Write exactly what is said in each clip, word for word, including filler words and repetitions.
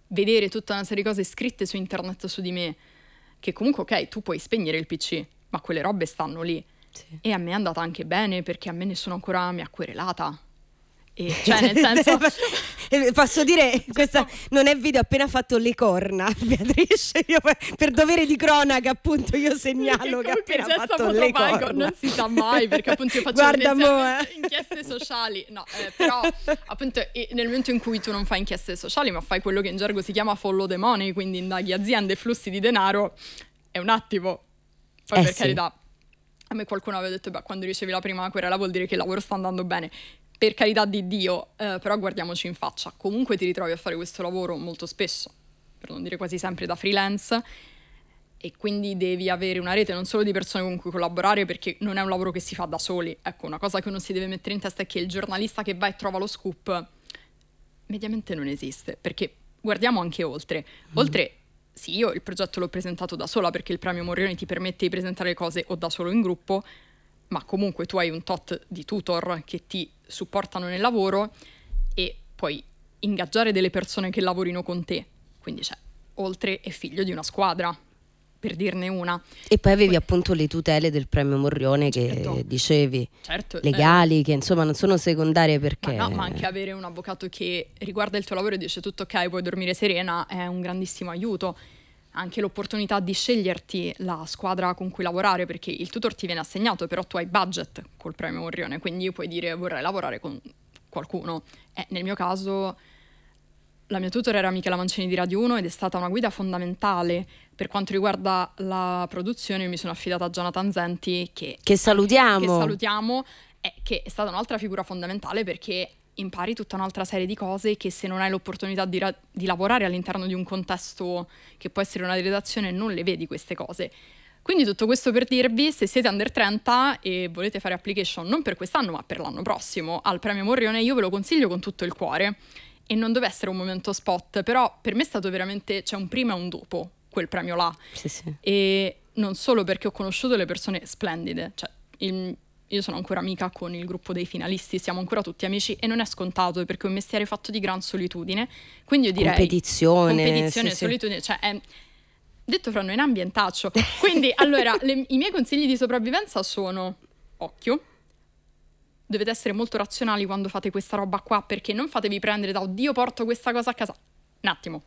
vedere tutta una serie di cose scritte su internet su di me, che comunque ok, tu puoi spegnere il P C, ma quelle robe stanno lì. Sì. E a me è andata anche bene, perché a me nessuno ancora mi ha querelata. E cioè nel senso posso dire, questa non è video, appena fatto le corna Beatrice, io per dovere di cronaca appunto io segnalo che, che appena fatto le corna, non si sa mai, perché appunto io faccio guarda mo, eh. inchieste sociali, no, eh, però appunto nel momento in cui tu non fai inchieste sociali ma fai quello che in gergo si chiama follow the money, quindi indaghi aziende e flussi di denaro, è un attimo, poi eh per sì. carità, a me qualcuno aveva detto beh, quando ricevi la prima querela vuol dire che il lavoro sta andando bene. Per carità di Dio, eh, però guardiamoci in faccia. Comunque ti ritrovi a fare questo lavoro molto spesso, per non dire quasi sempre da freelance, e quindi devi avere una rete non solo di persone con cui collaborare, perché non è un lavoro che si fa da soli. Ecco, una cosa che uno si deve mettere in testa è che il giornalista che va e trova lo scoop mediamente non esiste, perché guardiamo anche oltre. Mm. Oltre, sì, io il progetto l'ho presentato da sola, perché il premio Morrione ti permette di presentare le cose o da solo o in gruppo, ma comunque tu hai un tot di tutor che ti supportano nel lavoro e puoi ingaggiare delle persone che lavorino con te. Quindi c'è, oltre è figlio di una squadra, per dirne una. E poi avevi poi, appunto le tutele del premio Morrione che certo, dicevi, certo, legali, eh, che insomma non sono secondarie perché... Ma no, ma anche avere un avvocato che riguarda il tuo lavoro e dice tutto ok, puoi dormire serena, è un grandissimo aiuto. Anche l'opportunità di sceglierti la squadra con cui lavorare, perché il tutor ti viene assegnato, però tu hai budget col premio Morrione, quindi puoi dire vorrei lavorare con qualcuno. Eh, nel mio caso la mia tutor era Michela Mancini di Radio uno ed è stata una guida fondamentale per quanto riguarda la produzione. Io mi sono affidata a Jonathan Zenti che, che salutiamo, che, salutiamo eh, che è stata un'altra figura fondamentale, perché impari tutta un'altra serie di cose che se non hai l'opportunità di, ra- di lavorare all'interno di un contesto che può essere una redazione non le vedi queste cose. Quindi tutto questo per dirvi, se siete under trenta e volete fare application non per quest'anno ma per l'anno prossimo al premio Morrione, io ve lo consiglio con tutto il cuore, e non deve essere un momento spot, però per me è stato veramente, c'è un prima e un dopo quel premio là. Sì, sì. E non solo perché ho conosciuto le persone splendide, cioè il io sono ancora amica con il gruppo dei finalisti, siamo ancora tutti amici e non è scontato, perché è un mestiere fatto di gran solitudine, quindi io direi competizione, competizione, sì, solitudine, sì. Cioè è, detto fra noi, è un ambientaccio. Quindi allora le, i miei consigli di sopravvivenza sono occhio, dovete essere molto razionali quando fate questa roba qua, perché non fatevi prendere da oddio porto questa cosa a casa, un attimo,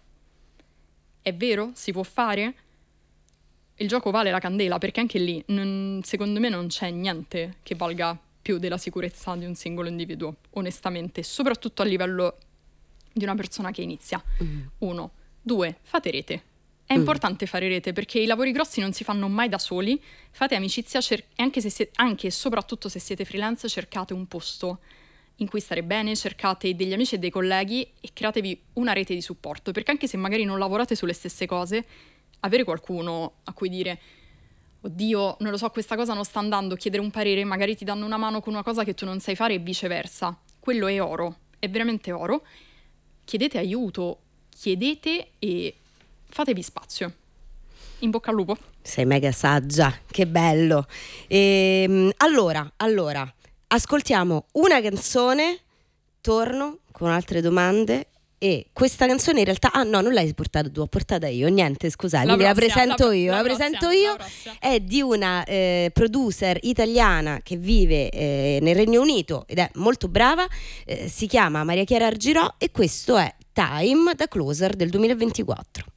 è vero? Si può fare? Il gioco vale la candela, perché anche lì non, secondo me non c'è niente che valga più della sicurezza di un singolo individuo, onestamente, soprattutto a livello di una persona che inizia. Mm. Uno. Due, fate rete. È mm. importante fare rete, perché i lavori grossi non si fanno mai da soli, fate amicizia, cer- e anche, se siete, anche e soprattutto se siete freelance cercate un posto in cui stare bene, cercate degli amici e dei colleghi e createvi una rete di supporto, perché anche se magari non lavorate sulle stesse cose, avere qualcuno a cui dire oddio, non lo so, questa cosa non sta andando, chiedere un parere, magari ti danno una mano con una cosa che tu non sai fare e viceversa. Quello è oro, è veramente oro. Chiedete aiuto, chiedete e fatevi spazio. In bocca al lupo. Sei mega saggia, che bello. E, allora, allora, ascoltiamo una canzone, torno con altre domande. E questa canzone in realtà, ah no, non l'hai portata tu, l'ho portata io, niente, scusate, la, prossima, la presento la, io, la, la presento prossima, io, la è di una eh, producer italiana che vive eh, nel Regno Unito ed è molto brava, eh, si chiama Maria Chiara Argirò e questo è Time da Closer del duemilaventiquattro.